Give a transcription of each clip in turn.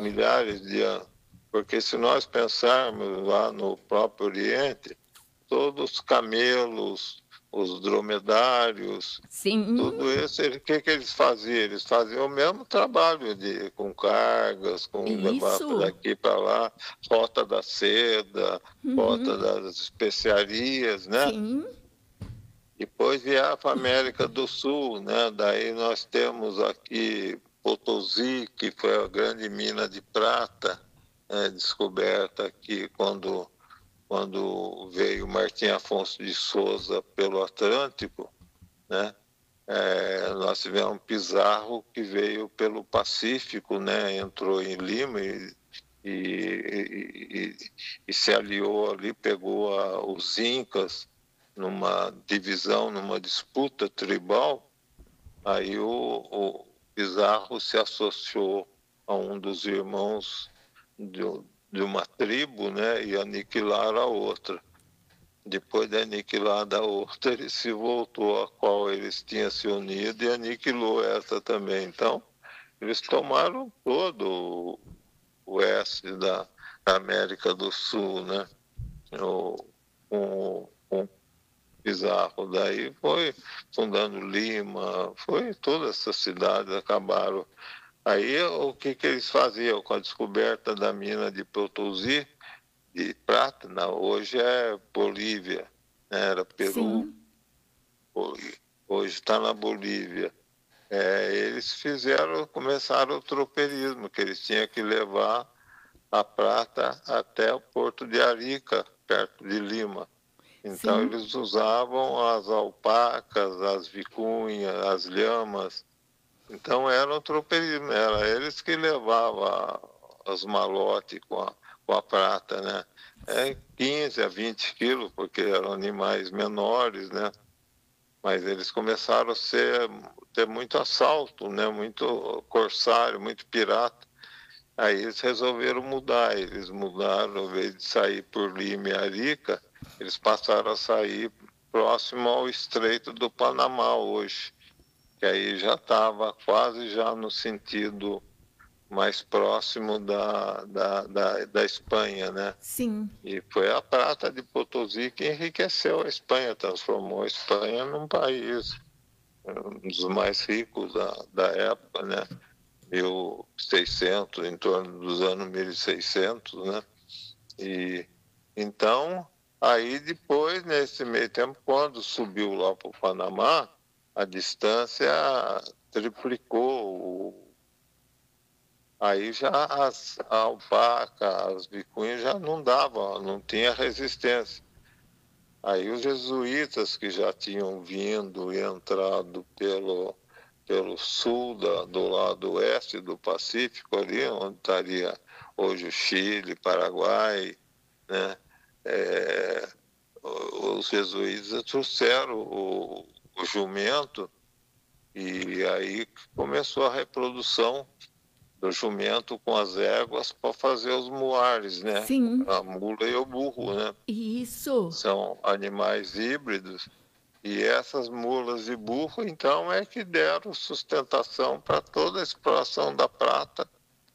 milhares de anos. Porque se nós pensarmos lá no próprio Oriente, todos os camelos, os dromedários, Sim, tudo isso, o que eles faziam? Eles faziam o mesmo trabalho com cargas, com levar isso. daqui para lá, rota da seda, rota das especiarias, né? Sim, Depois vieram para a América do Sul, né? Daí nós temos aqui Potosí, que foi a grande mina de prata, né? Descoberta aqui quando veio Martim Afonso de Souza pelo Atlântico, né? Nós tivemos Pizarro, que veio pelo Pacífico, né? Entrou em Lima e se aliou ali, pegou os Incas numa divisão, numa disputa tribal. Aí o Pizarro se associou a um dos irmãos de uma tribo, né? E aniquilaram a outra. Depois de aniquilada a outra, ele se voltou a qual eles tinham se unido e aniquilou essa também. Então, eles tomaram todo o oeste da América do Sul, né? Com Pizarro. Daí foi fundando Lima, foi todas essas cidades acabaram. Aí o que eles faziam com a descoberta da mina de Potosí, de prata, não, hoje é Bolívia, né? Era Peru, sim, hoje está na Bolívia. Eles começaram o tropeirismo, que eles tinham que levar a prata até o porto de Arica, perto de Lima. Então sim, eles usavam as alpacas, as vicunhas, as lhamas. Então era o tropeirismo, era eles que levavam os malotes com a prata, né? 15 a 20 quilos, porque eram animais menores, né? Mas eles começaram a ter muito assalto, né? Muito corsário, muito pirata. Aí eles resolveram mudar, eles mudaram, ao invés de sair por Lima e Arica, eles passaram a sair próximo ao Estreito do Panamá hoje, que aí já estava quase já no sentido mais próximo da Espanha, né? sim. E foi a prata de Potosí que enriqueceu a Espanha, transformou a Espanha num país um dos mais ricos da época, né? 1600, em torno dos anos 1600, né? E então, aí depois, nesse meio tempo, quando subiu lá para o Panamá, a distância triplicou. Aí já a alpaca, as vicunhas já não davam, não tinha resistência. Aí os jesuítas que já tinham vindo e entrado pelo sul, do lado oeste do Pacífico, ali onde estaria hoje o Chile, Paraguai, né? É, os jesuítas trouxeram o jumento e aí começou a reprodução do jumento com as éguas para fazer os muares, né? Sim, A mula e o burro, né? isso. São animais híbridos. E essas mulas e burro, então, é que deram sustentação para toda a exploração da prata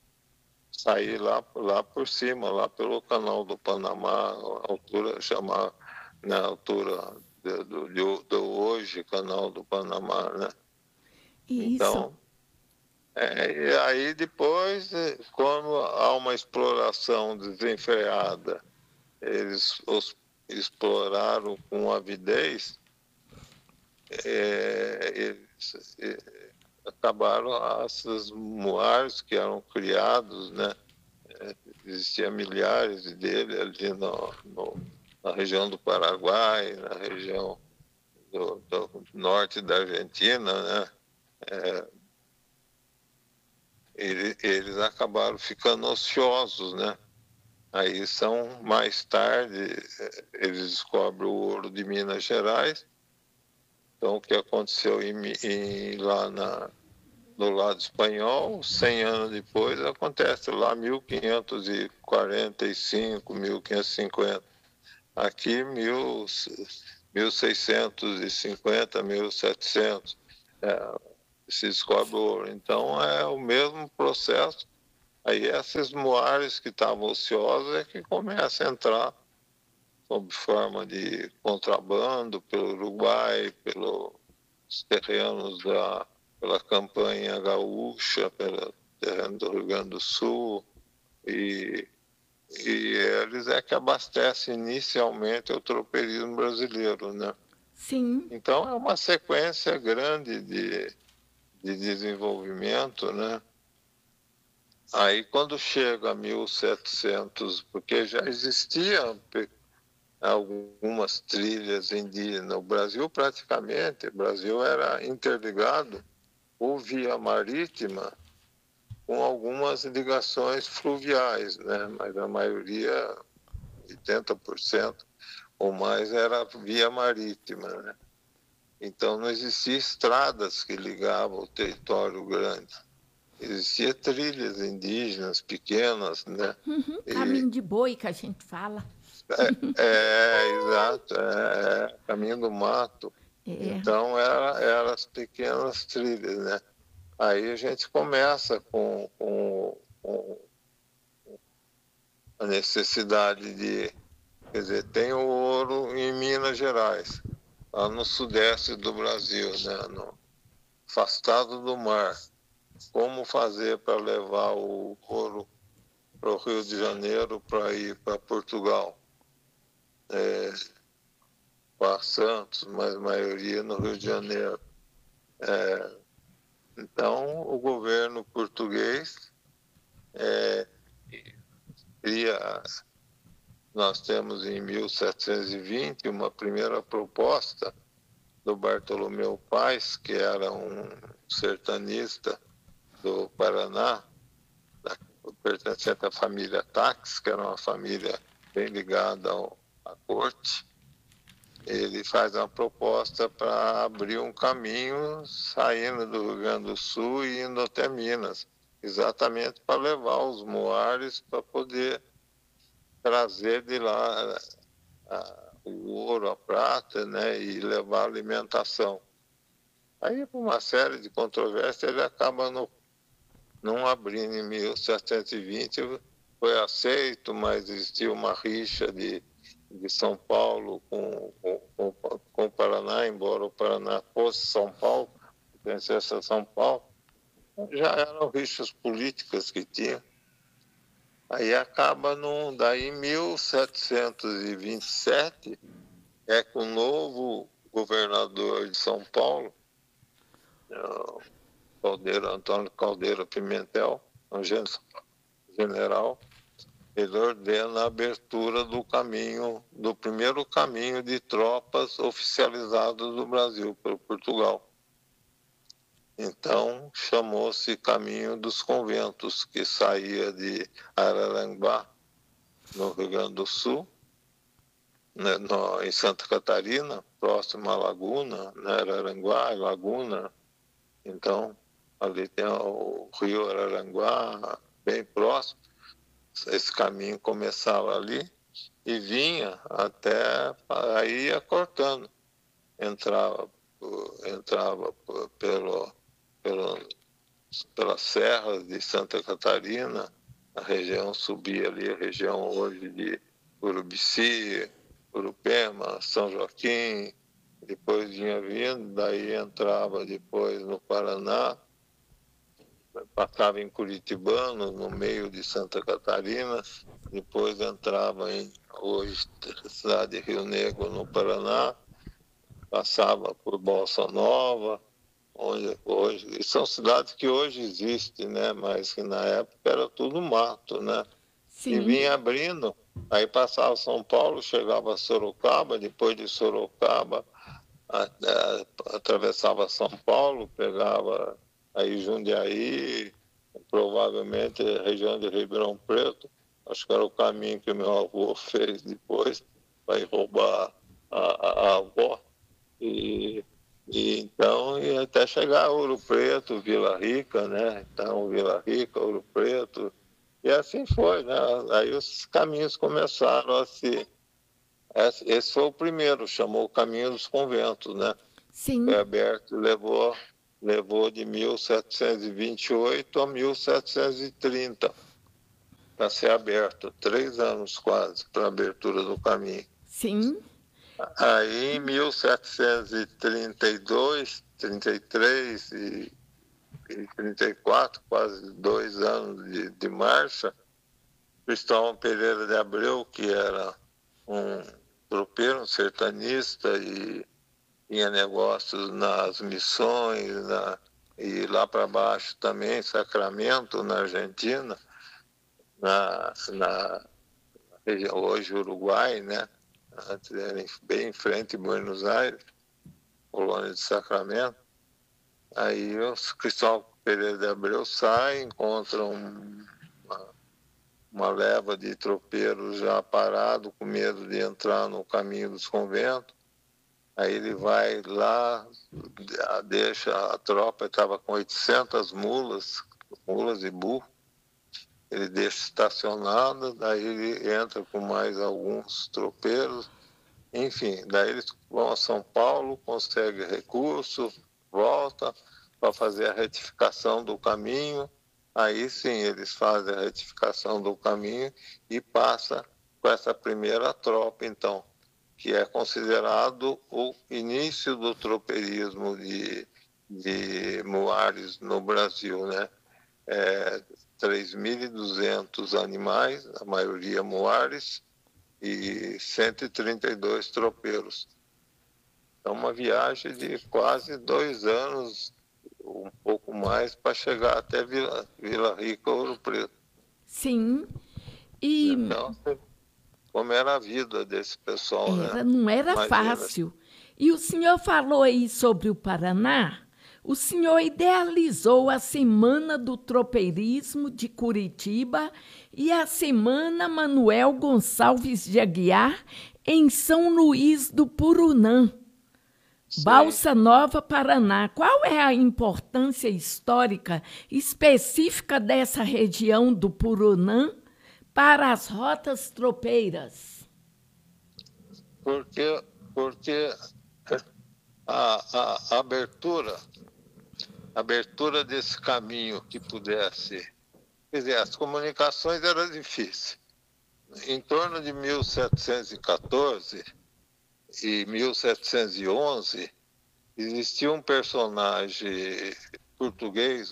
sair lá por cima, lá pelo canal do Panamá, a altura chamar na altura do hoje, canal do Panamá, né? Isso. Então, e aí depois, quando há uma exploração desenfreada, eles exploraram com avidez, eles acabaram esses muares que eram criados, né? Existia milhares dele ali na região do Paraguai, na região do norte da Argentina, né? Eles acabaram ficando ociosos, né? Aí mais tarde, eles descobrem o ouro de Minas Gerais. Então, o que aconteceu lá no lado espanhol, 100 anos depois, acontece lá 1545, 1550. Aqui, 1650, 1700, se descobre o ouro. Então, é o mesmo processo. Aí esses moares que estavam ociosos é que começam a entrar sob forma de contrabando pelo Uruguai, pelos terrenos pela campanha gaúcha, pelo terreno do Rio Grande do Sul, e eles é que abastecem inicialmente o tropeirismo brasileiro, né? Sim. Então é uma sequência grande de desenvolvimento, né? Aí quando chega a 1700, porque já existiam algumas trilhas indígenas, o Brasil praticamente, o Brasil era interligado por via marítima com algumas ligações fluviais, né? Mas a maioria, 80% ou mais, era via marítima, né? Então não existiam estradas que ligavam o território grande. Existiam trilhas indígenas pequenas, né? Uhum. E, Caminho de boi que a gente fala. exato, caminho do mato. É. Então eram as pequenas trilhas, né? Aí a gente começa com a necessidade de, quer dizer, tem o ouro em Minas Gerais, lá no sudeste do Brasil, né? Afastado do mar. Como fazer para levar o ouro para o Rio de Janeiro para ir para Portugal? Para Santos, mas a maioria no Rio de Janeiro. Então, o governo português cria. Nós temos em 1720 uma primeira proposta do Bartolomeu Paz, que era um sertanista do Paraná, pertencente à família Tax, que era uma família bem ligada à corte. Ele faz uma proposta para abrir um caminho saindo do Rio Grande do Sul e indo até Minas, exatamente para levar os moares para poder trazer de lá o ouro, a prata, né, e levar alimentação. Aí, por uma série de controvérsias, ele acaba não abrindo em 1720, foi aceito, mas existiu uma rixa de São Paulo com o Paraná, embora o Paraná fosse São Paulo, pertencesse a São Paulo, já eram rixas políticas que tinha. Aí acaba, daí em 1727, é que o novo governador de São Paulo, Antônio Caldeira Pimentel, um general, ele ordena a abertura do primeiro caminho de tropas oficializadas do Brasil pelo Portugal. Então, chamou-se Caminho dos Conventos, que saía de Araranguá, no Rio Grande do Sul, né, em Santa Catarina, próximo à Laguna, né, Araranguá, Laguna. Então, ali tem o rio Araranguá, bem próximo. Esse caminho começava ali e vinha até, aí ia cortando. Entrava pelas serras de Santa Catarina, a região subia ali, a região hoje de Urubici, Urupema, São Joaquim, depois vinha vindo, daí entrava depois no Paraná, passava em Curitibano, no meio de Santa Catarina, depois entrava em hoje cidade de Rio Negro, no Paraná, passava por Bolsa Nova, onde hoje são cidades que hoje existem, né? Mas que na época era tudo mato, né? Sim. E vinha abrindo, aí passava São Paulo, chegava a Sorocaba, depois de Sorocaba atravessava São Paulo, pegava aí Jundiaí, provavelmente a região de Ribeirão Preto, acho que era o caminho que meu avô fez depois, para ir roubar a avó. E então, e até chegar a Ouro Preto, Vila Rica, né? Então, Vila Rica, Ouro Preto, e assim foi, né? Aí os caminhos começaram a se... Esse foi o primeiro, chamou o Caminho dos Conventos, né? Sim. Foi aberto, levou de 1728 a 1730. para ser aberto, 3 anos quase para a abertura do caminho. Sim. Aí, em 1732, 33 e 34, quase 2 anos de marcha, Cristóvão Pereira de Abreu, que era um tropeiro, um sertanista, e tinha negócios nas Missões, e lá para baixo também, Sacramento, na Argentina, na região, hoje Uruguai, né? Antes era bem em frente em Buenos Aires, colônia de Sacramento. Aí o Cristóvão Pereira de Abreu sai, encontra uma leva de tropeiros já parado, com medo de entrar no caminho dos conventos. Aí ele vai lá, deixa a tropa, estava com 800 mulas e burro. Ele deixa estacionado, daí ele entra com mais alguns tropeiros. Enfim, daí eles vão a São Paulo, conseguem recurso, volta para fazer a retificação do caminho. Aí sim eles fazem a retificação do caminho e passa com essa primeira tropa, então, que é considerado o início do tropeirismo de muares no Brasil, né? 3.200 animais, a maioria muares, e 132 tropeiros. É uma viagem de quase 2 anos, um pouco mais, para chegar até Vila Rica, Ouro Preto. Sim. E Então, como era a vida desse pessoal, né? não era fácil. E o senhor falou aí sobre o Paraná. O senhor idealizou a Semana do Tropeirismo de Curitiba e a Semana Manuel Gonçalves de Aguiar em São Luís do Purunã, Balsa Nova, Paraná. Qual é a importância histórica específica dessa região do Purunã para as rotas tropeiras? Porque a abertura desse caminho que pudesse... Quer dizer, as comunicações eram difíceis. Em torno de 1714 e 1711, existia um personagem português,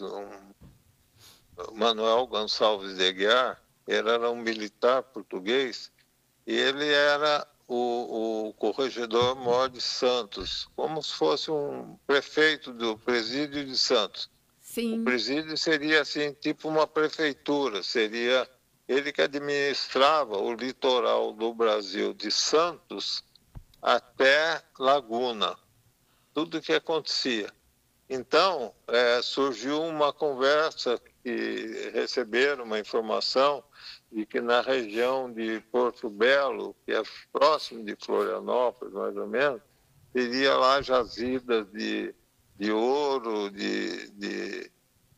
Manuel Gonçalves de Aguiar. Ele era um militar português e ele era o corregedor-mor de Santos, como se fosse um prefeito do presídio de Santos. Sim. O presídio seria assim, tipo uma prefeitura, seria ele que administrava o litoral do Brasil, de Santos até Laguna, tudo que acontecia. Então, surgiu uma conversa que receberam uma informação de que na região de Porto Belo, que é próximo de Florianópolis, mais ou menos, teria lá jazidas de ouro, de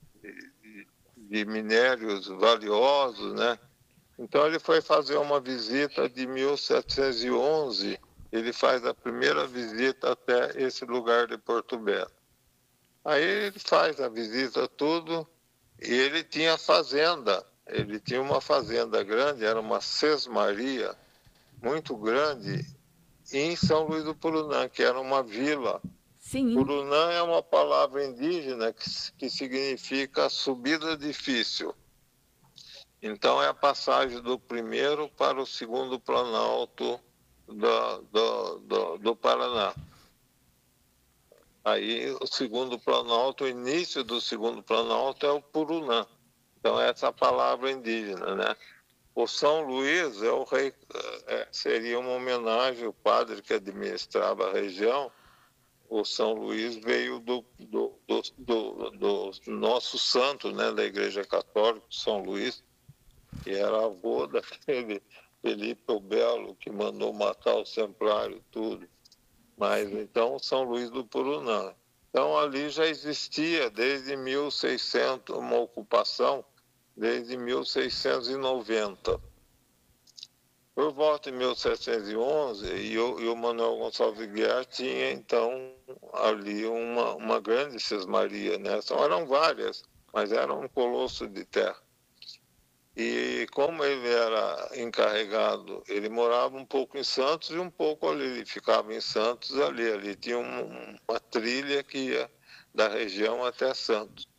minérios valiosos, né? Então ele foi fazer uma visita de 1711, ele faz a primeira visita até esse lugar de Porto Belo. Aí ele faz a visita tudo e ele tinha fazenda, ele tinha uma fazenda grande, era uma sesmaria muito grande em São Luís do Purunã, que era uma vila. Sim. Purunã é uma palavra indígena que significa subida difícil. Então é a passagem do primeiro para o segundo planalto do Paraná. Aí o segundo planalto, o início do segundo planalto é o Purunã. Então essa palavra indígena, né? O São Luís é o rei, seria uma homenagem ao padre que administrava a região. O São Luís veio do nosso santo, né, da Igreja Católica, São Luís, que era avô daquele Felipe o Belo, que mandou matar o Templário, tudo. Mas então São Luís do Purunã. Então ali já existia desde 1600 uma ocupação, desde 1690. Por volta de 1711, e o Manuel Gonçalves de Aguiar tinha então ali uma grande sesmaria, né? Eram várias, mas era um colosso de terra. E como ele era encarregado, ele morava um pouco em Santos e um pouco ali. Ele ficava em Santos ali. Ali tinha uma trilha que ia da região até Santos.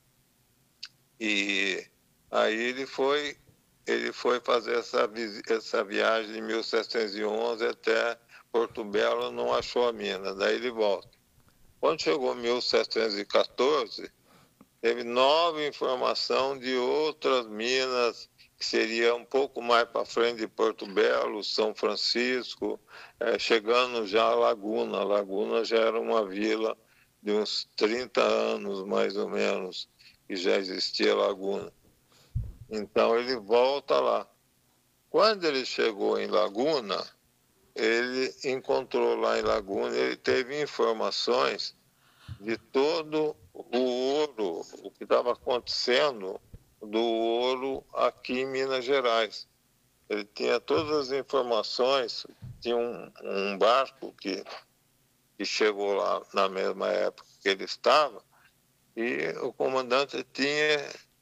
E aí ele foi fazer essa viagem em 1711 até Porto Belo, não achou a mina. Daí ele volta. Quando chegou em 1714, teve nova informação de outras minas que seria um pouco mais para frente de Porto Belo, São Francisco, chegando já a Laguna. Laguna já era uma vila de uns 30 anos, mais ou menos, que já existia Laguna. Então ele volta lá. Quando ele chegou em Laguna, ele encontrou lá em Laguna, ele teve informações de todo o ouro, o que estava acontecendo do ouro aqui em Minas Gerais. Ele tinha todas as informações, tinha um barco que chegou lá na mesma época que ele estava, e o comandante tinha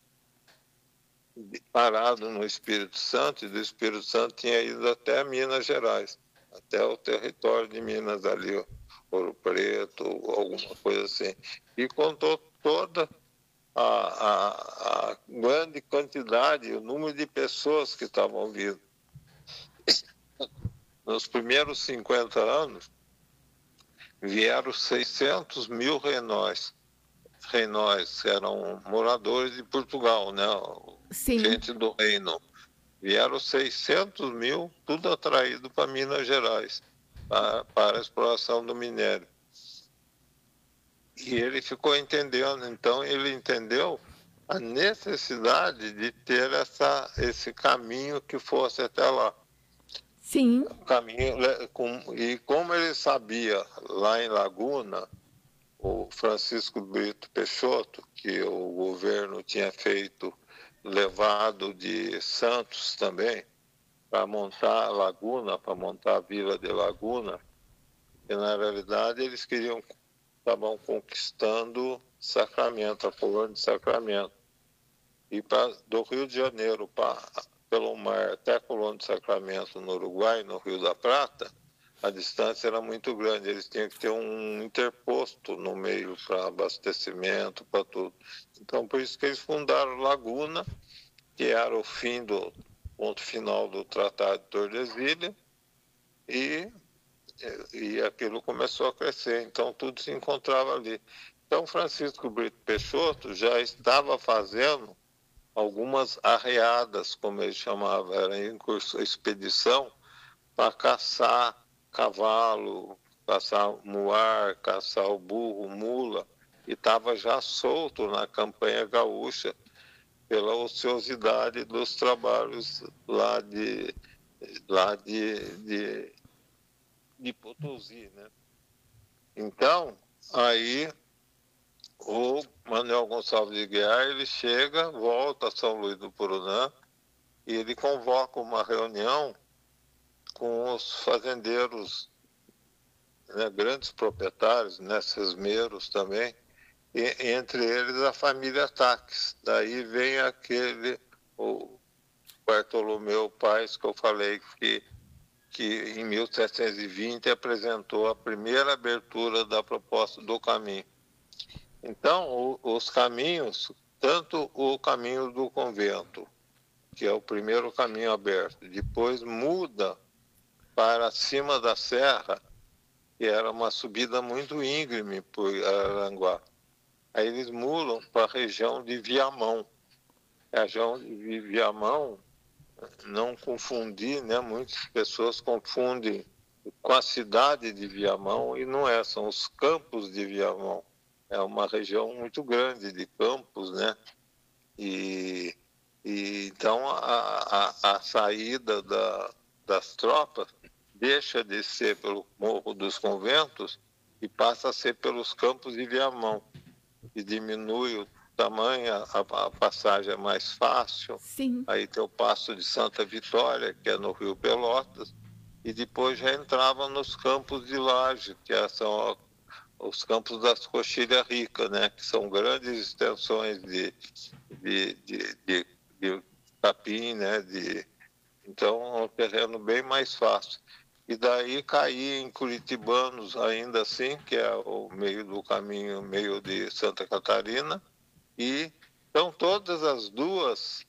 parado no Espírito Santo, e do Espírito Santo tinha ido até Minas Gerais, até o território de Minas ali, Ouro Preto, alguma coisa assim. E contou toda a grande quantidade, o número de pessoas que estavam vindo. Nos primeiros 50 anos, vieram 600 mil renóis. Renóis eram moradores de Portugal, né? Sim. Gente do reino. Vieram 600 mil, tudo atraído para Minas Gerais, para a exploração do minério. E ele ficou entendendo, então ele entendeu a necessidade de ter esse caminho que fosse até lá. Sim. O caminho, e como ele sabia, lá em Laguna, o Francisco Brito Peixoto, que o governo tinha levado de Santos também, para montar a Laguna, para montar a vila de Laguna, e na realidade eles estavam conquistando Sacramento, a colônia de Sacramento. E do Rio de Janeiro pelo mar até a colônia de Sacramento, no Uruguai, no Rio da Prata, a distância era muito grande. Eles tinham que ter um interposto no meio para abastecimento, para tudo. Então, por isso que eles fundaram Laguna, que era o ponto final do Tratado de Tordesilhas, e aquilo começou a crescer. Então, tudo se encontrava ali. Então, Francisco Brito Peixoto já estava fazendo algumas arreadas, como ele chamava, era em expedição, para caçar cavalo, caçar muar, caçar o burro, mula, e estava já solto na campanha gaúcha pela ociosidade dos trabalhos lá de Potosí, né? Então, aí o Manuel Gonçalves de Guiar, ele chega, volta a São Luís do Purunã, e ele convoca uma reunião com os fazendeiros, né, grandes proprietários, né, sesmeiros também, e entre eles a família Taques. Daí vem o Bartolomeu Paes, que eu falei que em 1720 apresentou a primeira abertura da proposta do caminho. Então, os caminhos, tanto o caminho do convento, que é o primeiro caminho aberto, depois muda para cima da serra, que era uma subida muito íngreme por Araranguá. Aí eles mudam para a região de Viamão. A região de Viamão, não confundir, né? Muitas pessoas confundem com a cidade de Viamão, e não é, são os campos de Viamão. É uma região muito grande de campos, né? E então a saída das tropas deixa de ser pelo Morro dos Conventos e passa a ser pelos campos de Viamão, e diminui o tamanho, a passagem é mais fácil. Sim. Aí tem o Passo de Santa Vitória, que é no Rio Pelotas, e depois já entrava nos campos de Laje, que são os campos das Coxilhas Ricas, né, que são grandes extensões de capim, né? Então, é um terreno bem mais fácil. E daí caí em curitibanos ainda assim, que é o meio do caminho, meio de Santa Catarina. E então todas as duas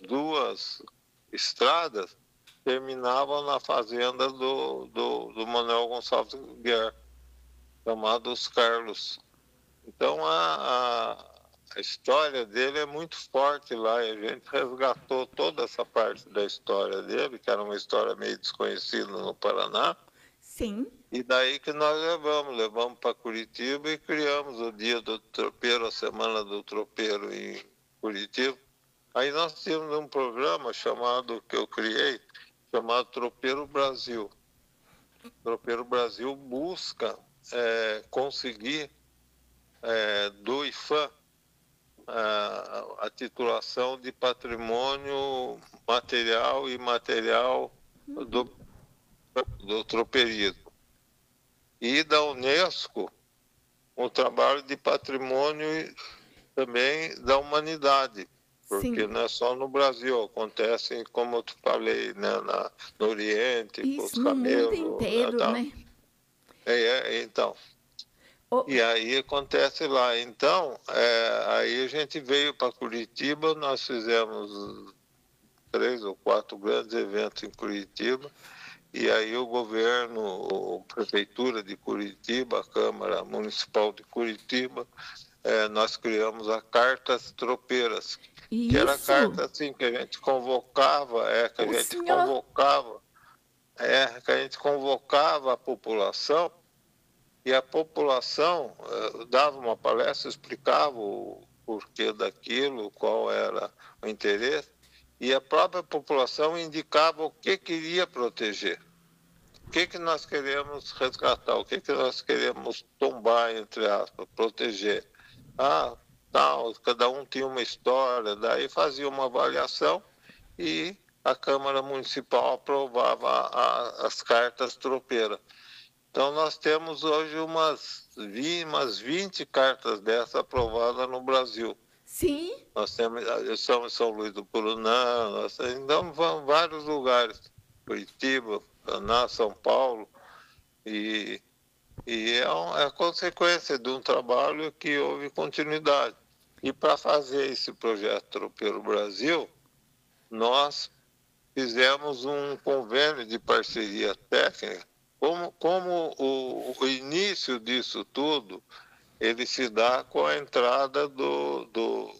estradas terminavam na fazenda do Manuel Gonçalves Guerra, chamado Os Carlos. Então a história dele é muito forte lá, e a gente resgatou toda essa parte da história dele, que era uma história meio desconhecida no Paraná. Sim. E daí que nós levamos para Curitiba e criamos o Dia do Tropeiro, a Semana do Tropeiro em Curitiba. Aí nós tínhamos um programa que eu criei, chamado Tropeiro Brasil. Tropeiro Brasil busca conseguir do IFAM a titulação de patrimônio material e imaterial do tropeirismo. E da Unesco, um trabalho de patrimônio também da humanidade, porque Sim. não é só no Brasil, acontece, como eu te falei, né, no Oriente, com os Isso no camelos. mundo inteiro, né? Então. E aí acontece lá. Então, aí a gente veio para Curitiba, nós fizemos 3 ou 4 grandes eventos em Curitiba, e aí o governo, a Prefeitura de Curitiba, a Câmara Municipal de Curitiba, nós criamos a Cartas Tropeiras, que era a carta assim, que a gente convocava, que a gente convocava a população, e a população dava uma palestra, explicava o porquê daquilo, qual era o interesse, e a própria população indicava o que queria proteger, o que nós queremos resgatar, o que nós queremos tombar, entre aspas, proteger. Cada um tinha uma história, daí fazia uma avaliação e a Câmara Municipal aprovava as cartas tropeiras. Então, nós temos hoje umas 20 cartas dessas aprovadas no Brasil. Sim. Nós estamos em São Luís do Purunã, então vamos vários lugares, Curitiba, Paraná, São Paulo, e é consequência de um trabalho que houve continuidade. E para fazer esse projeto Tropeiro Brasil, nós fizemos um convênio de parceria técnica. Como o início disso tudo, ele se dá com a entrada dos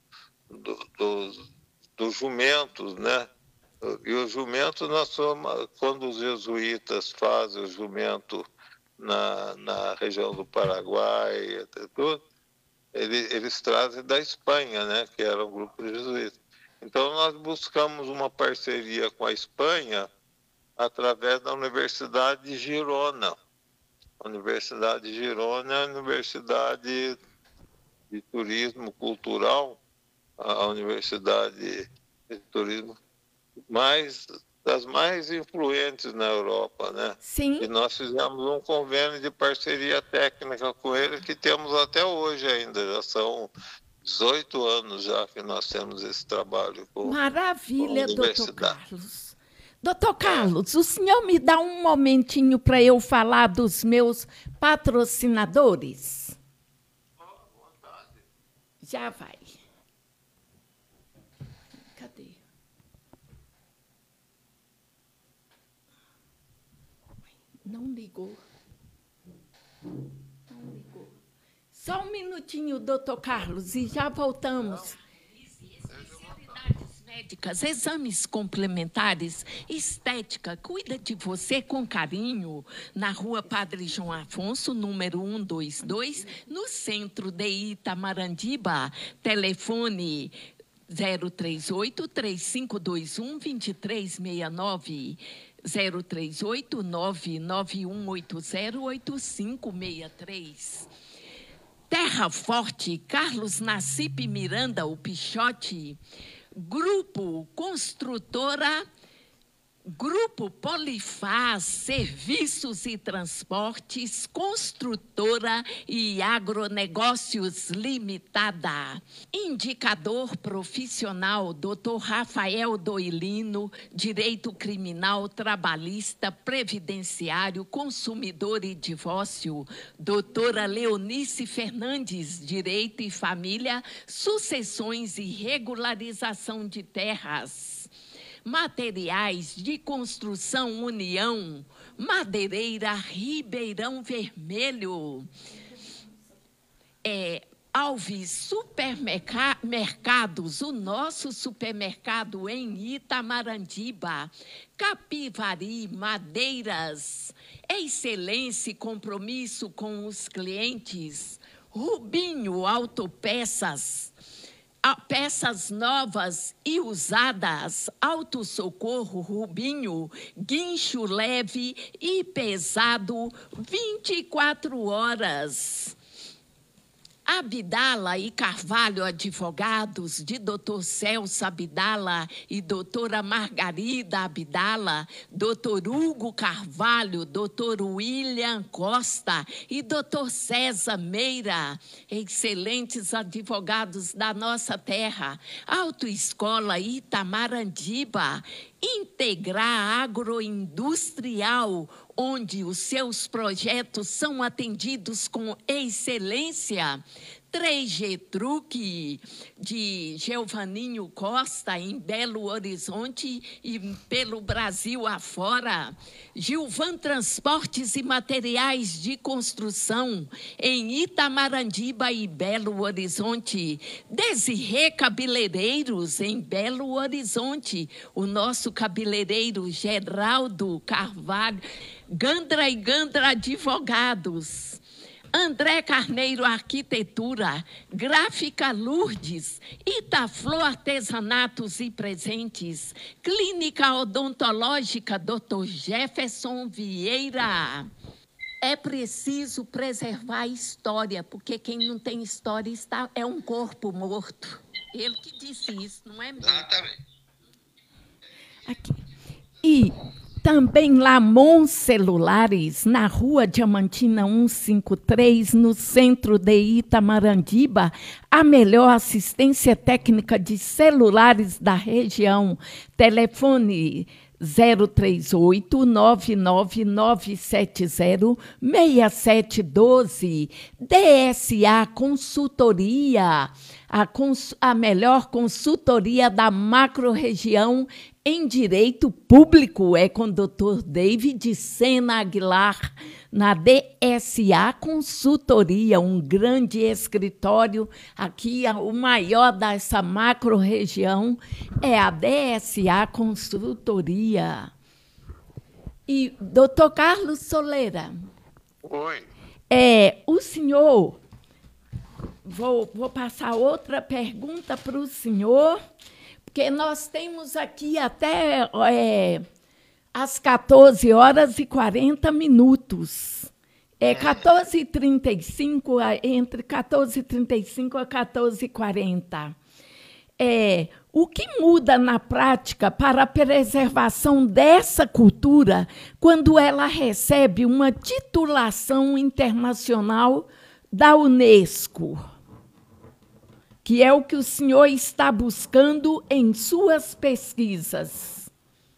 jumentos, né? E os jumentos, quando os jesuítas fazem o jumento na região do Paraguai, tudo, eles trazem da Espanha, né? Que era um grupo jesuíta. Então, nós buscamos uma parceria com a Espanha através da Universidade de Girona. A Universidade de Girona é a Universidade de Turismo Cultural, a Universidade de Turismo das mais influentes na Europa, né? Sim. E nós fizemos um convênio de parceria técnica com eles que temos até hoje ainda, já são 18 anos já que nós temos esse trabalho com Maravilha, a doutor Carlos. Doutor Carlos, o senhor me dá um momentinho para eu falar dos meus patrocinadores? Já vai. Cadê? Não ligou. Só um minutinho, doutor Carlos, e já voltamos. Especialidades médicas, exames complementares, estética, cuida de você com carinho. Na rua Padre João Afonso, número 122, no centro de Itamarandiba. Telefone 038-3521-2369. 038-99180-8563. Terra Forte, Carlos Nassip Miranda, o Pichote. Grupo Construtora Grupo Polifaz, Serviços e Transportes, Construtora e Agronegócios Limitada. Indicador profissional, Dr. Rafael Doilino, Direito Criminal, Trabalhista, Previdenciário, Consumidor e Divórcio. Doutora Leonice Fernandes, Direito e Família, Sucessões e Regularização de Terras. Materiais de Construção União, Madeireira Ribeirão Vermelho. Alves Supermercados, o nosso supermercado em Itamarandiba. Capivari Madeiras, excelência e compromisso com os clientes. Rubinho Autopeças, peças novas e usadas, Auto Socorro Rubinho, guincho leve e pesado, 24 horas. Abdala e Carvalho Advogados, de Dr. Celso Abdala e doutora Margarida Abdala, Dr. Hugo Carvalho, Dr. William Costa e Dr. César Meira, excelentes advogados da nossa terra. Autoescola Itamarandiba, Integrar Agroindustrial, onde os seus projetos são atendidos com excelência. 3G Truque, de Geovaninho Costa, em Belo Horizonte e pelo Brasil afora. Gilvan Transportes e Materiais de Construção, em Itamarandiba e Belo Horizonte. Desirê Cabeleireiros, em Belo Horizonte. O nosso cabeleireiro Geraldo Carvalho. Gandra e Gandra Advogados. André Carneiro Arquitetura, Gráfica Lourdes, Itaflor Artesanatos e Presentes, Clínica Odontológica Dr. Jefferson Vieira. É preciso preservar a história, porque quem não tem história é um corpo morto. Ele que disse isso, não é mesmo? Exatamente. Aqui. E também Lamon Celulares, na Rua Diamantina 153, no centro de Itamarandiba, a melhor assistência técnica de celulares da região. Telefone 038-99970-6712. DSA Consultoria, a melhor consultoria da macro-região em direito público, é com o Dr. David Sena Aguilar, na DSA Consultoria, um grande escritório aqui, o maior dessa macro-região é a DSA Consultoria. E, doutor Carlos Soleira. Oi. O senhor, vou passar outra pergunta para o senhor, porque nós temos aqui até às 14h40. 14h35, entre 14h35 a 14h40. O que muda na prática para a preservação dessa cultura quando ela recebe uma titulação internacional da Unesco? Que é o que o senhor está buscando em suas pesquisas.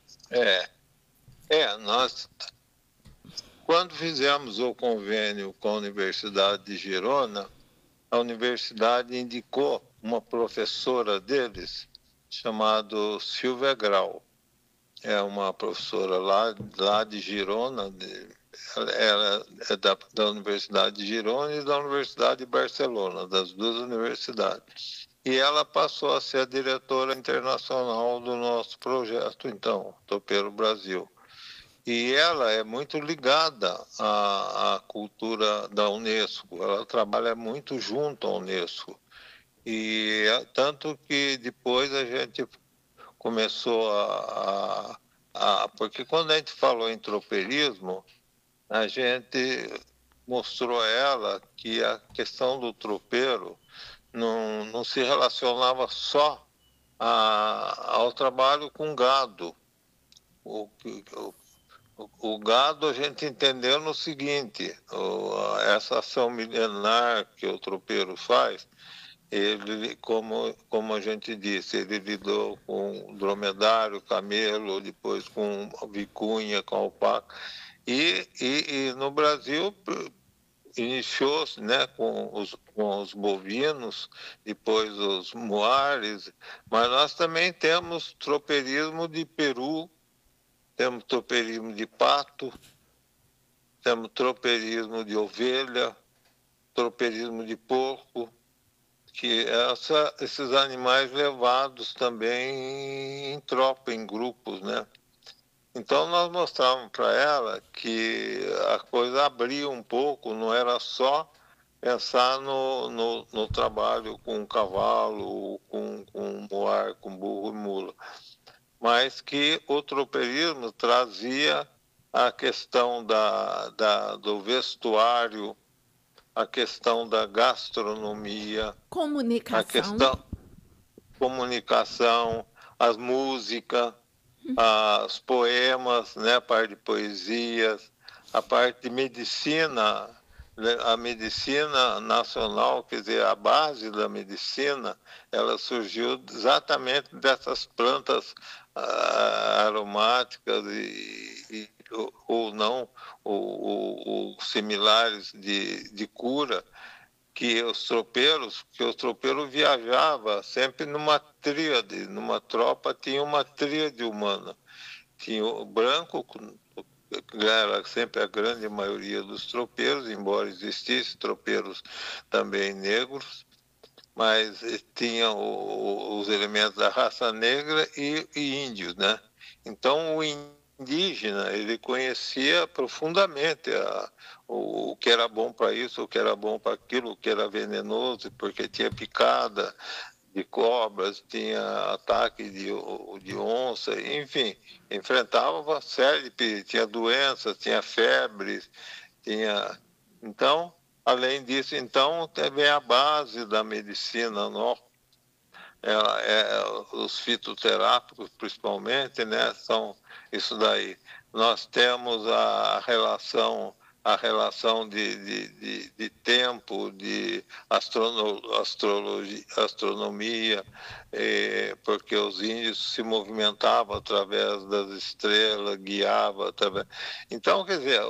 Nós, quando fizemos o convênio com a Universidade de Girona, a universidade indicou uma professora deles, chamada Silvia Grau. É uma professora lá de Girona, ela é da Universidade de Girona e da Universidade de Barcelona, das duas universidades. E ela passou a ser a diretora internacional do nosso projeto, então, Topeiro Brasil. E ela é muito ligada à cultura da Unesco, ela trabalha muito junto à Unesco. E tanto que depois a gente começou porque quando a gente falou em tropeirismo, a gente mostrou a ela que a questão do tropeiro não se relacionava só ao trabalho com gado, o, o gado a gente entendeu no seguinte, essa ação milenar que o tropeiro faz, ele, como a gente disse, ele lidou com dromedário, camelo, depois com vicunha, com alpaca. E no Brasil iniciou-se, né, com os bovinos, depois os muares, mas nós também temos tropeirismo de peru, temos tropeirismo de pato, temos tropeirismo de ovelha, tropeirismo de porco, que esses animais levados também em tropa, em grupos, né? Então nós mostramos para ela que a coisa abria um pouco, não era só pensar no trabalho com cavalo, com moar, com burro e mula, mas que o tropeirismo trazia a questão do vestuário, a questão da gastronomia, a Comunicação. questão comunicação, as músicas, os poemas, né, a parte de poesias, a parte de medicina, né, a medicina nacional, quer dizer, a base da medicina, ela surgiu exatamente dessas plantas aromáticas ou não, ou similares de cura, que os tropeiros viajava sempre numa tríade, numa tropa tinha uma tríade humana. Tinha o branco, que era sempre a grande maioria dos tropeiros, embora existissem tropeiros também negros, mas tinha os elementos da raça negra e índios, né? Então o indígena ele conhecia profundamente o que era bom para isso, o que era bom para aquilo, o que era venenoso, porque tinha picada de cobras, tinha ataque de onça, enfim, enfrentava uma série de perigos, tinha doenças, tinha febres, tinha... Então, além disso, então, também a base da medicina nossa, os fitoterápicos, principalmente, né, são isso daí. Nós temos a relação de tempo, de astronomia, porque os índios se movimentavam através das estrelas, guiavam através... Então, quer dizer,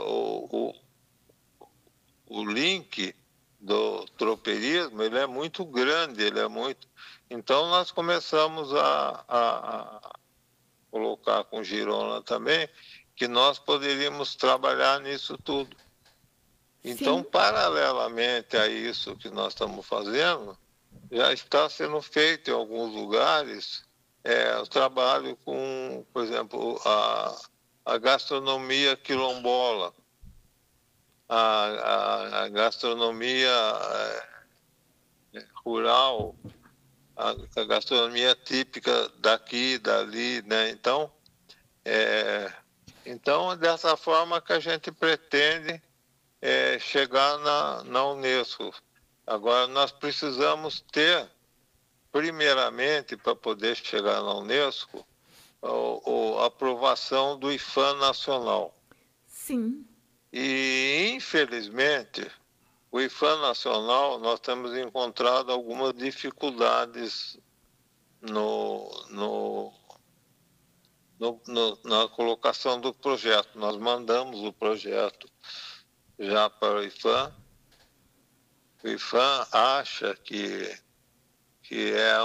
o link do tropeirismo ele é muito grande, ele é muito... Então nós começamos a colocar com Girona também que nós poderíamos trabalhar nisso tudo. Então, Sim. paralelamente a isso que nós estamos fazendo, já está sendo feito em alguns lugares o trabalho com, por exemplo, a gastronomia quilombola, a gastronomia rural, a gastronomia típica daqui, dali, né? Então, dessa forma que a gente pretende chegar na Unesco. Agora, nós precisamos ter, primeiramente, para poder chegar na Unesco, a aprovação do IFAM nacional. Sim. E, infelizmente, o IFAM nacional, nós temos encontrado algumas dificuldades na colocação do projeto. Nós mandamos o projeto já para o IFAM. O IFAM acha que é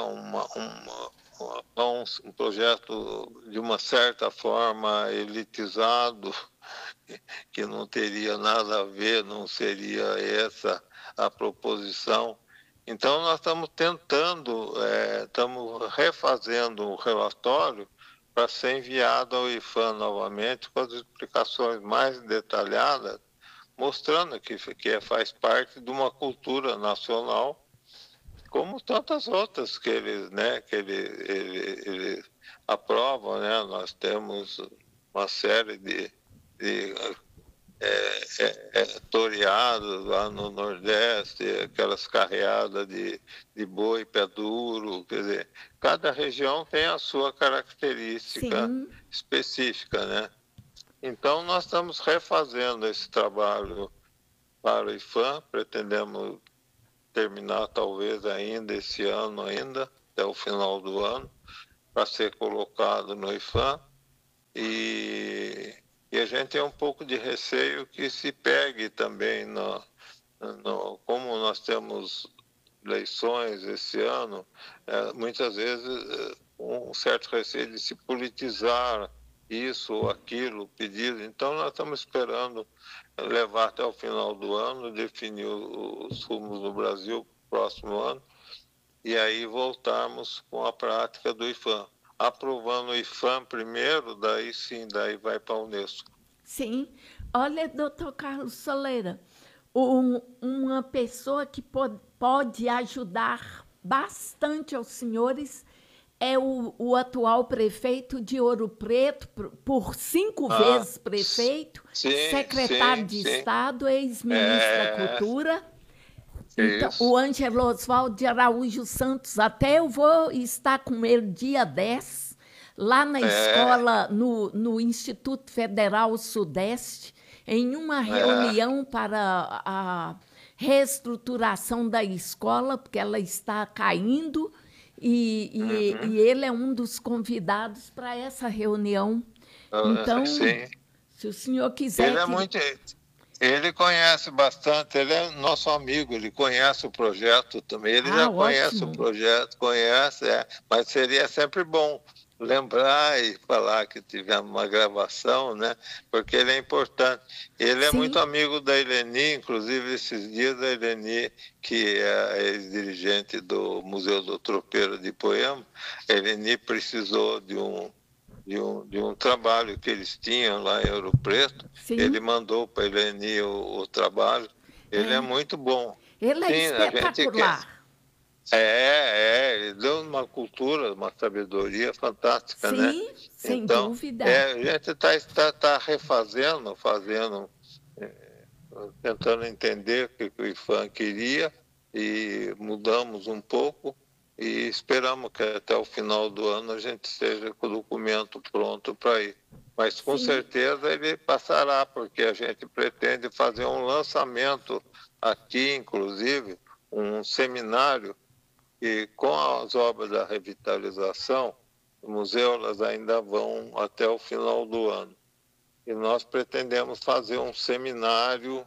um projeto, de uma certa forma, elitizado, que não teria nada a ver, não seria essa a proposição. Então, nós estamos tentando, estamos refazendo o relatório para ser enviado ao IFAM novamente com as explicações mais detalhadas, mostrando que faz parte de uma cultura nacional, como tantas outras que eles, né, eles aprovam, né? Nós temos uma série de toreadas lá no Nordeste, aquelas carreadas de boi pé duro, quer dizer, cada região tem a sua característica Sim, específica, né? Então nós estamos refazendo esse trabalho para o IFAM, pretendemos terminar talvez ainda esse ano ainda, até o final do ano, para ser colocado no IFAM. E a gente tem um pouco de receio que se pegue também, como nós temos eleições esse ano, muitas vezes um certo receio de se politizar isso ou aquilo, pedido. Então, nós estamos esperando levar até o final do ano, definir os rumos no Brasil próximo ano, e aí voltarmos com a prática do IFAM. Aprovando o IFAM primeiro, daí sim, daí vai para a Unesco. sim. Olha, doutor Carlos Soleira, uma pessoa que pode ajudar bastante aos senhores é o atual prefeito de Ouro Preto, por 5 Ah, vezes prefeito, sim, secretário sim, de sim. Estado, ex-ministro da É, Cultura. Então, isso. o Ângelo Oswaldo de Araújo Santos, até eu vou estar com ele dia 10 lá na É, escola, no Instituto Federal Sudeste, em uma é. reunião para a reestruturação da escola, porque ela está caindo, e Uhum. ele é um dos convidados para essa reunião. Então, Sim. se o senhor quiser Ele é que. muito. Ele conhece bastante, ele é nosso amigo, ele conhece o projeto também. Ele Ah, já conhece o ótimo. projeto, conhece, mas seria sempre bom lembrar e falar que tivemos uma gravação, né? Porque ele é importante. Ele é muito Sim, amigo da Eleni, inclusive esses dias a Eleni, que é a ex-dirigente do Museu do Tropeiro de Poema, a Eleni precisou de um trabalho que eles tinham lá em Ouro Preto. Ele sim. mandou para a Eleni o trabalho. Ele é É. muito bom. Ele é Sim, a gente quer. espetacular. Ele deu uma cultura, uma sabedoria fantástica, né? Sim, sem Então, dúvida. a gente está refazendo, fazendo, tentando entender o que o IFAM queria e mudamos um pouco e esperamos que até o final do ano a gente esteja com o documento pronto para ir. Mas com Sim, certeza ele passará, porque a gente pretende fazer um lançamento aqui, inclusive, um seminário e com as obras da revitalização, o museu elas ainda vão até o final do ano. E nós pretendemos fazer um seminário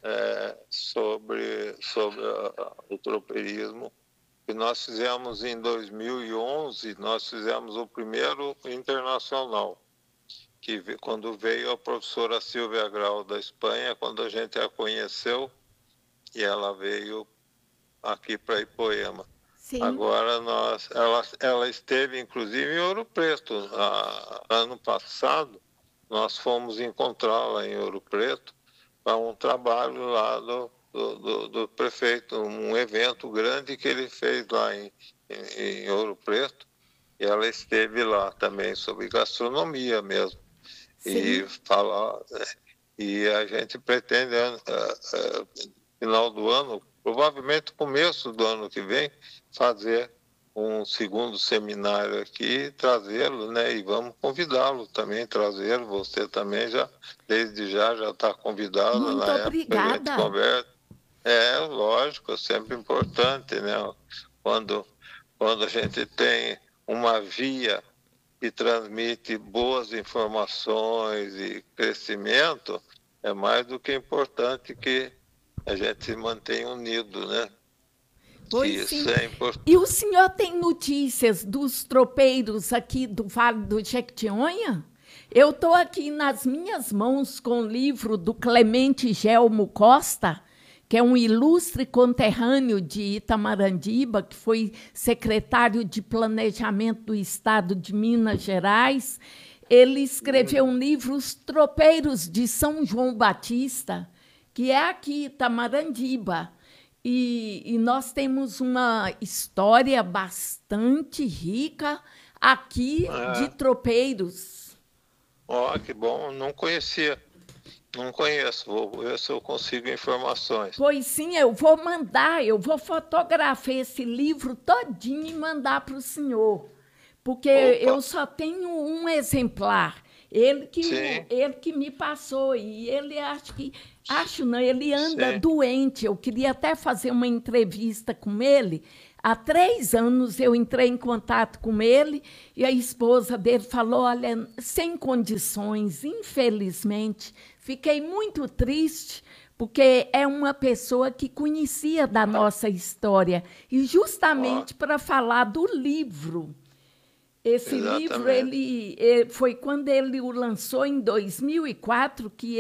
sobre o tropeirismo, que nós fizemos em 2011, nós fizemos o primeiro internacional, quando veio a professora Silvia Grau da Espanha, quando a gente a conheceu, e ela veio aqui para Ipoema. sim, Agora ela esteve inclusive em Ouro Preto. Ano passado nós fomos encontrá-la em Ouro Preto para um trabalho lá do prefeito, um evento grande que ele fez lá em Ouro Preto. E ela esteve lá também sobre gastronomia mesmo. E sim, falar, e a gente pretende, final do ano, provavelmente começo do ano que vem, fazer um segundo seminário aqui, trazê-lo, né? E vamos convidá-lo também, trazê-lo. Você também desde já está convidado. muito Na época a gente obrigada. conversa. É, lógico, é sempre importante, né? Quando, quando a gente tem uma via que transmite boas informações e crescimento, é mais do que importante que a gente se mantenha unido, né? Pois Isso sim. é importante. E o senhor tem notícias dos tropeiros aqui do Vale do Jequitinhonha? Eu estou aqui nas minhas mãos com o livro do Clemente Gelmo Costa, que é um ilustre conterrâneo de Itamarandiba, que foi secretário de Planejamento do Estado de Minas Gerais. Ele escreveu um livro, Os Tropeiros de São João Batista, que é aqui, Itamarandiba. E nós temos uma história bastante rica aqui de É, tropeiros. ó, que bom, não conhecia. Não conheço, vou ver se eu consigo informações. Pois sim, eu vou mandar, eu vou fotografar esse livro todinho e mandar para o senhor, porque eu Opa, só tenho um exemplar. sim, Ele que me passou, e ele acho não, ele anda sim. doente. Eu queria até fazer uma entrevista com ele. Há 3 anos eu entrei em contato com ele e a esposa dele falou: olha, sem condições, infelizmente. Fiquei muito triste, porque é uma pessoa que conhecia da nossa história, e Ó, justamente para falar do livro. Esse livro exatamente. foi quando ele o lançou em 2004 que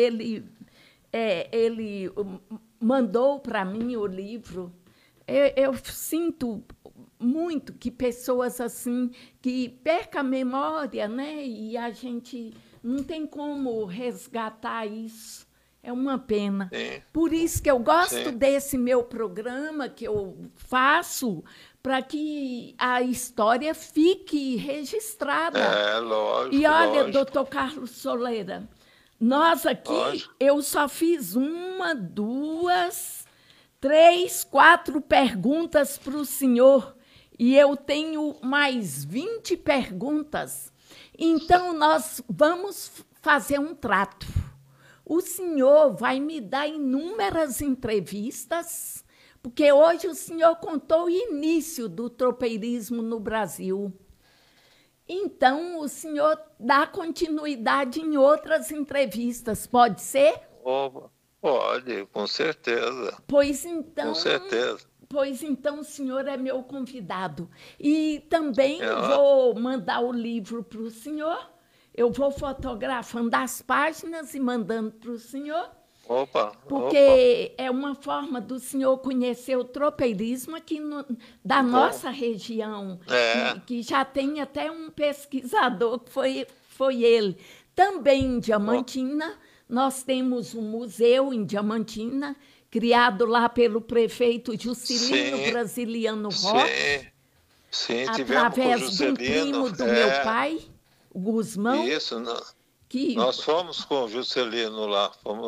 ele mandou para mim o livro. Eu sinto muito que pessoas assim que percam a memória, né? E a gente não tem como resgatar isso. É uma pena. Sim, Por isso que eu gosto sim. desse meu programa que eu faço, para que a história fique registrada. É, E lógico, olha, lógico, doutor Carlos Soleira, nós aqui, lógico. eu só fiz uma, duas, três, quatro perguntas para o senhor, e eu tenho mais 20 perguntas. Então, nós vamos fazer um trato. O senhor vai me dar inúmeras entrevistas, porque hoje o senhor contou o início do tropeirismo no Brasil. Então, o senhor dá continuidade em outras entrevistas, pode ser? Opa, pode, com certeza, Pois com então, certeza. pois então o senhor é meu convidado. E também É, ó, vou mandar o livro para o senhor. Eu vou fotografando as páginas e mandando para o senhor, opa, opa, porque é uma forma do senhor conhecer o tropeirismo aqui da que bom. nossa região, É, que já tem até um pesquisador, que foi ele. Também em ó, Diamantina, nós temos um museu em Diamantina, criado lá pelo prefeito Juscelino sim, Brasiliano Roque, sim, sim, tivemos com o através de um Juscelino, primo do meu pai, o Guzmão, isso, que nós fomos com o Juscelino lá,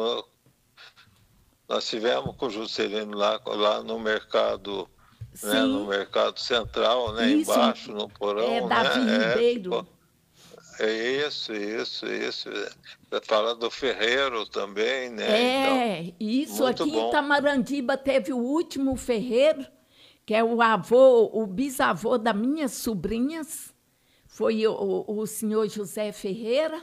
nós tivemos com o Juscelino lá no mercado, né, no sim, mercado central, né, isso embaixo, no é porão, Davi né, Ribeiro. é isso. Fala do Ferreiro também, né, então, Isso muito aqui em bom. Tamarandiba teve o último ferreiro, que é o bisavô das minhas sobrinhas, foi o senhor José Ferreira.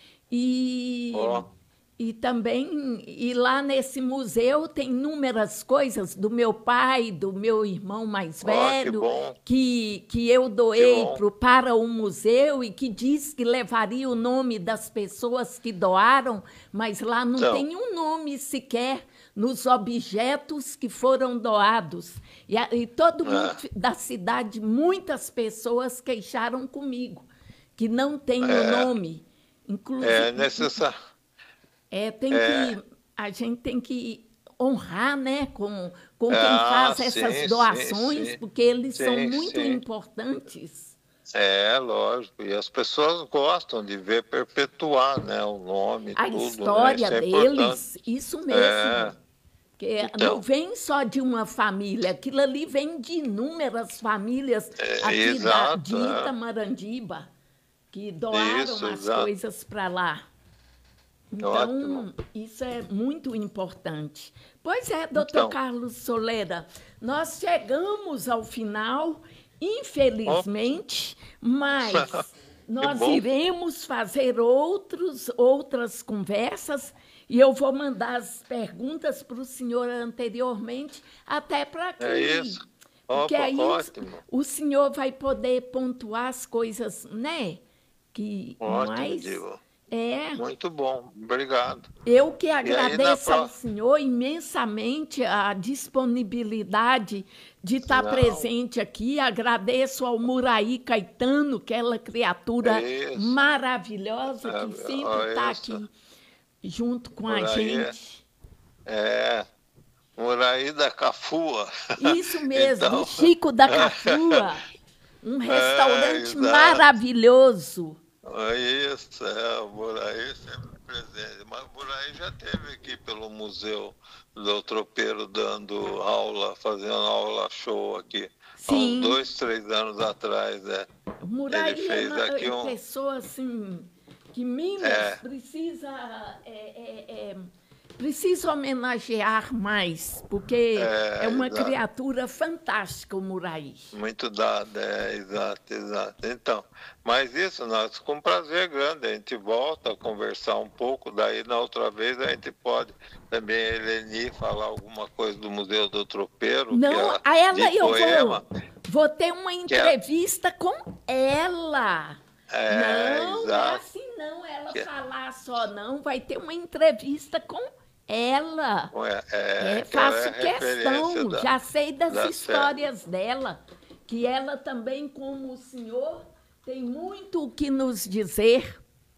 E, Ó, e também, e lá nesse museu tem inúmeras coisas do meu pai, do meu irmão mais ó, que velho, bom, que eu que doei bom. para o museu, e que diz que levaria o nome das pessoas que doaram, mas lá não Então, tem um nome sequer nos objetos que foram doados. E todo mundo é, da cidade, muitas pessoas queixaram comigo que não tem o é, nome. é Inclusive, necessário, tem é, que, a gente tem que honrar, né, com quem faz essas doações, porque eles são muito sim. importantes. É, lógico. E as pessoas gostam de ver perpetuar, né, o nome, A tudo, né? história Isso é importante. deles, isso É, mesmo. Que não então, vem só de uma família, aquilo ali vem de inúmeras famílias aqui de exato, Itamarandiba, que doaram isso, as exato. coisas para lá. Ótimo. Então, isso é muito importante. Pois é, doutor Então, Carlos Solera, nós chegamos ao final, ó, infelizmente, mas que nós bom. iremos fazer outras conversas, e eu vou mandar as perguntas para o senhor anteriormente, até para É que. isso. Porque Opa, aí ótimo. o senhor vai poder pontuar as coisas, né? Que Ótimo, mais. Divo. É, Muito bom. Obrigado. eu que E aí na agradeço ao próxima. senhor imensamente a disponibilidade de estar Não, presente aqui. Agradeço ao Muraí Caetano, aquela é criatura isso. maravilhosa que sempre está É isso. aqui junto com Por a aí gente. é. Muraí da Cafua. Isso mesmo, o Então, Chico da Cafua, um restaurante exato. maravilhoso. É isso, o Muraí sempre presente. Mas o Muraí Moraes já esteve aqui pelo Museu do Tropeiro dando aula, fazendo aula show aqui. Sim. Há uns 2, 3 anos atrás, O Moraes ele fez aqui uma pessoa assim, que Minas precisa homenagear mais, porque é uma criatura fantástica, o Moraes. Muito dada, exato. Então, mas isso nós com prazer grande, a gente volta a conversar um pouco, daí na outra vez a gente pode também, Eleni, falar alguma coisa do Museu do Tropeiro. Não, a ela eu vou ter uma entrevista com ela. Não, não é assim não, ela falar só não, vai ter uma entrevista com ela. Faço questão, já sei das histórias dela, que ela também, como o senhor, tem muito o que nos dizer.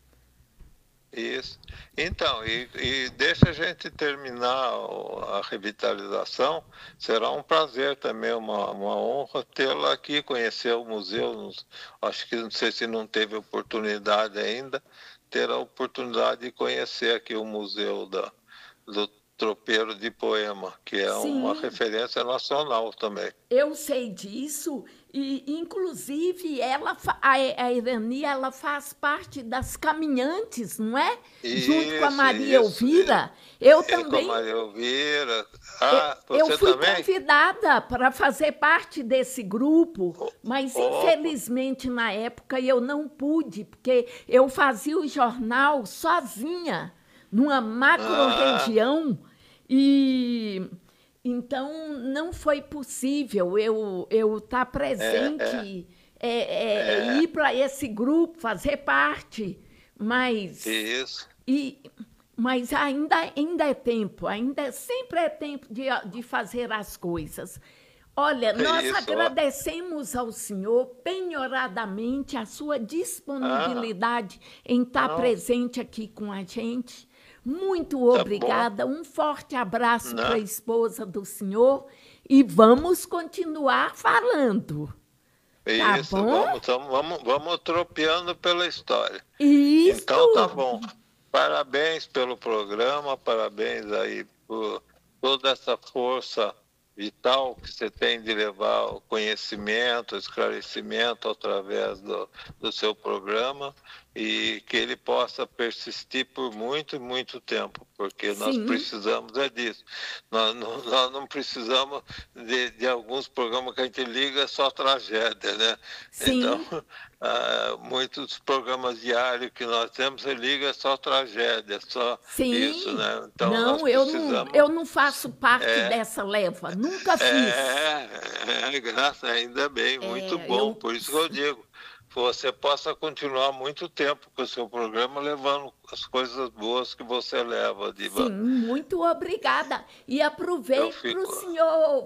Isso. Então, e deixa a gente terminar a revitalização. Será um prazer também, uma honra tê-la aqui, conhecer o museu. Acho que não sei se não teve oportunidade ainda, ter a oportunidade de conhecer aqui o Museu do Tropeiro de Poema, que é uma referência nacional também. Eu sei disso, e inclusive a Irani, ela faz parte das caminhantes, não é? Junto com a Maria Elvira. Eu também. Com a Maria Elvira. Eu fui convidada para fazer parte desse grupo, mas infelizmente na época eu não pude, porque eu fazia o jornal sozinha, numa macro-região, e então não foi possível eu estar presente, ir para esse grupo, fazer parte, mas... Isso. Mas ainda é tempo, sempre é tempo de fazer as coisas. Olha, nós agradecemos ao senhor penhoradamente a sua disponibilidade em estar presente aqui com a gente. Muito obrigada, um forte abraço para a esposa do senhor e vamos continuar falando. Isso, tá bom? Vamos tropeando pela história. Isso. Então tá bom. Parabéns pelo programa, parabéns aí por toda essa força vital que você tem de levar o conhecimento, o esclarecimento através do seu programa e que ele possa persistir por muito, muito tempo, porque nós precisamos disso. Nós não precisamos de alguns programas que a gente liga só tragédia, né? Sim. Então, muitos programas diários que nós temos, você liga só tragédia, só isso, né? Então, não, eu não faço parte dessa leva, nunca fiz. Graças, ainda bem, muito bom, por isso que eu digo. Você possa continuar muito tempo com o seu programa levando as coisas boas que você leva, Diva. Sim, muito obrigada. E aproveito para o senhor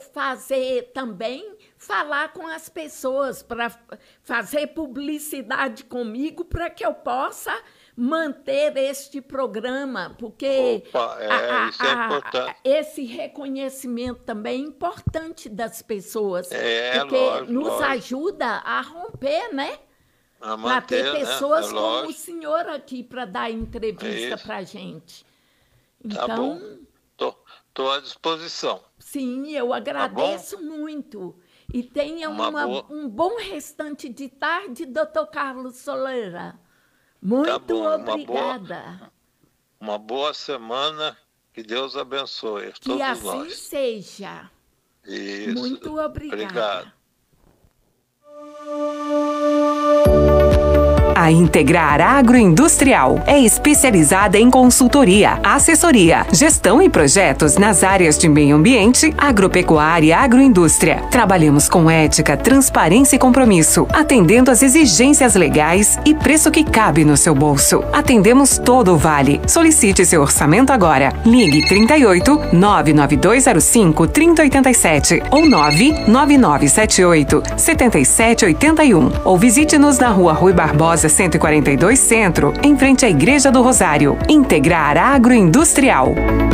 falar com as pessoas, para fazer publicidade comigo, para que eu possa manter este programa, porque isso é importante. Esse reconhecimento também é importante das pessoas, porque nos ajuda a romper, né? Para ter pessoas como o senhor aqui para dar entrevista para a gente. Então, tá bom. Estou à disposição. Sim, eu agradeço muito. E tenha um bom restante de tarde, doutor Carlos Soleira. Muito obrigada. Uma boa semana. Que Deus abençoe. Que assim seja. Isso. Muito obrigada. Obrigado. A Integrar Agroindustrial é especializada em consultoria, assessoria, gestão e projetos nas áreas de meio ambiente, agropecuária e agroindústria. Trabalhamos com ética, transparência e compromisso, atendendo às exigências legais e preço que cabe no seu bolso. Atendemos todo o Vale. Solicite seu orçamento agora. Ligue 38 99205 3087 ou 99978 7781 ou visite-nos na Rua Rui Barbosa 142 Centro, em frente à Igreja do Rosário. Integrar Agroindustrial.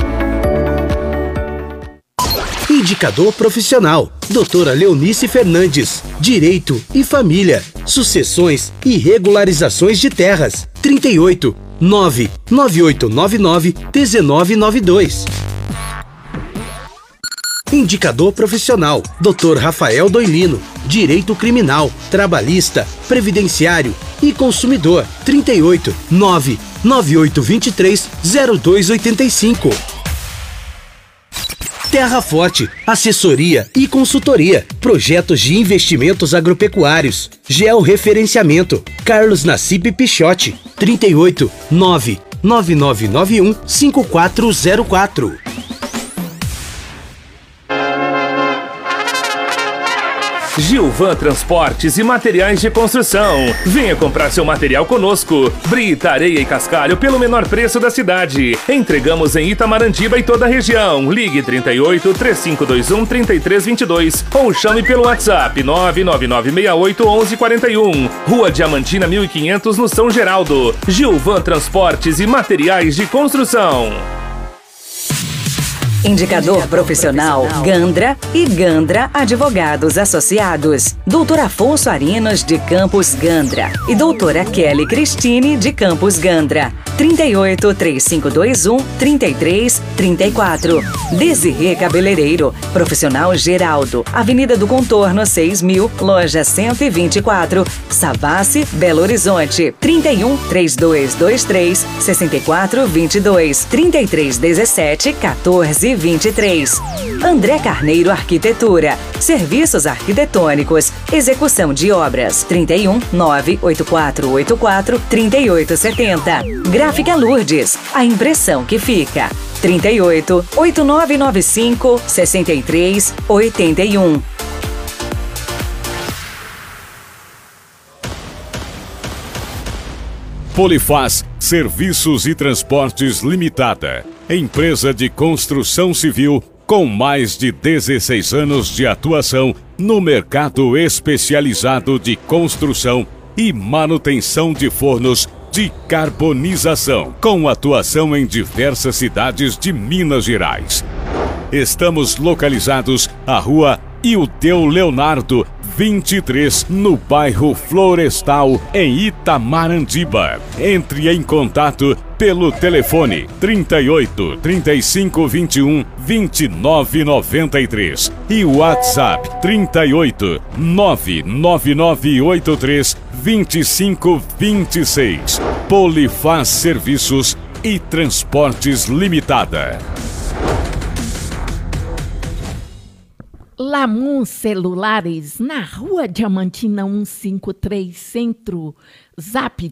Indicador profissional. Doutora Leonice Fernandes. Direito e Família. Sucessões e regularizações de terras. 38 99899-1992. Indicador profissional, Dr. Rafael Doilino, Direito Criminal, Trabalhista, Previdenciário e Consumidor, 38 99823 0285. Terra Forte, assessoria e consultoria, projetos de investimentos agropecuários, georreferenciamento, Carlos Nassib Pichotti, 38 99991 5404. Gilvan Transportes e Materiais de Construção. Venha comprar seu material conosco. Brita, areia e cascalho pelo menor preço da cidade. Entregamos em Itamarandiba e toda a região. Ligue 38 3521 3322 ou chame pelo WhatsApp 99968 1141. Rua Diamantina 1500 no São Geraldo. Gilvan Transportes e Materiais de Construção. Indicador profissional Gandra e Gandra Advogados Associados. Doutor Afonso Arinos de Campos Gandra e doutora Kelly Cristine de Campos Gandra. 38 3521 3334. Desirê Cabeleireiro, Profissional Geraldo, Avenida do Contorno 6000, Loja 124, Savassi, Belo Horizonte. 31 3223 6422 3317 1423. André Carneiro Arquitetura, Serviços Arquitetônicos, Execução de Obras. 31 98484 3870. Gráfica Lourdes, a impressão que fica. 38 8995 6381. Polifaz Serviços e Transportes Limitada, empresa de construção civil com mais de 16 anos de atuação no mercado especializado de construção e manutenção de fornos de carbonização, com atuação em diversas cidades de Minas Gerais. Estamos localizados à Rua Ildeu Leonardo, 23, no bairro Florestal, em Itamarandiba. Entre em contato pelo telefone 38 35 21 29 93 e o WhatsApp 38 99983 25 26. Polifaz Serviços e Transportes Limitada. Lamon Celulares, na Rua Diamantina 153 Centro, Zap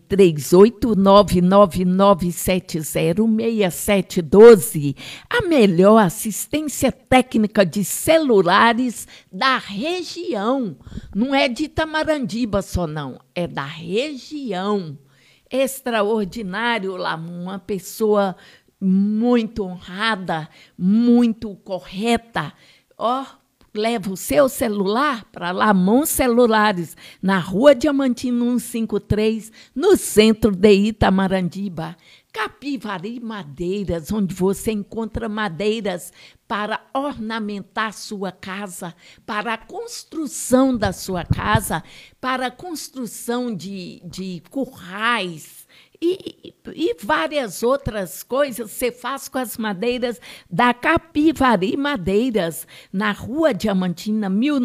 38999706712, a melhor assistência técnica de celulares da região. Não é de Itamarandiba só não, é da região. Extraordinário, Lamon, uma pessoa muito honrada, muito correta. Leva o seu celular para Lamon Celulares, na Rua Diamantina 153, no centro de Itamarandiba. Capivari Madeiras, onde você encontra madeiras para ornamentar sua casa, para a construção da sua casa, para a construção de currais, e várias outras coisas você faz com as madeiras da Capivari Madeiras, na Rua Diamantina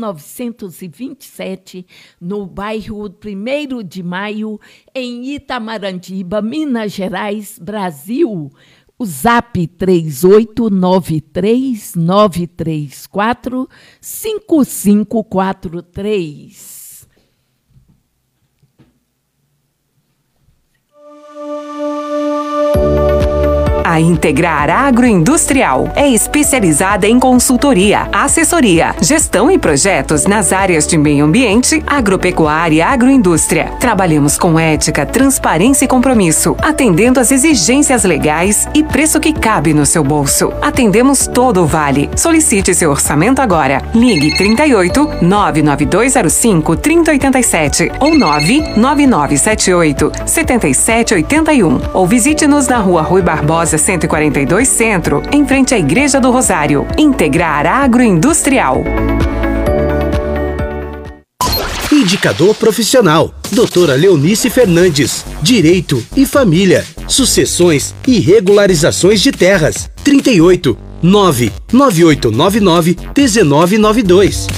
1927, no bairro 1º de Maio, em Itamarandiba, Minas Gerais, Brasil. O Zap 3893-934-5543. A Integrar Agroindustrial é especializada em consultoria, assessoria, gestão e projetos nas áreas de meio ambiente, agropecuária e agroindústria. Trabalhamos com ética, transparência e compromisso, atendendo às exigências legais e preço que cabe no seu bolso. Atendemos todo o Vale. Solicite seu orçamento agora. Ligue 38 99205 3087 ou 99978 7781 ou visite-nos na Rua Rui Barbosa 142 Centro, em frente à Igreja do Rosário. Integrar Agroindustrial. Indicador profissional, doutora Leonice Fernandes, Direito e Família, sucessões e regularizações de terras. 38 99899 1992.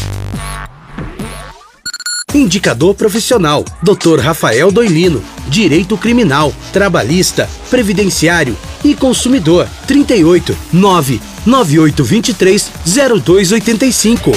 Indicador profissional, Dr. Rafael Doilino, Direito Criminal, Trabalhista, Previdenciário e Consumidor. 38 99823 0285.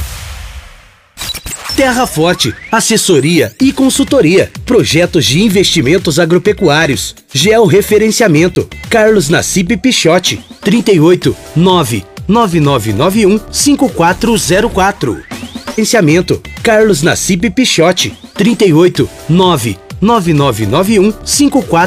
Terra Forte, assessoria e consultoria, projetos de investimentos agropecuários, georreferenciamento, Carlos Nassib Pichotti, 38 99991 5404. Referenciamento, Carlos Nassib Pichotti, 38 99991 5404.